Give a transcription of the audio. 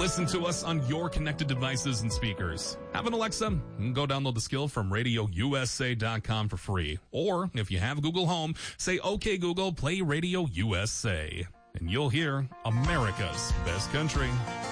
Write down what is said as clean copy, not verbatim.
Listen to us on your connected devices and speakers. Have an Alexa? Go download the skill from RadioUSA.com for free. Or, if you have Google Home, say, "Okay, Google, play Radio USA." And you'll hear America's Best Country.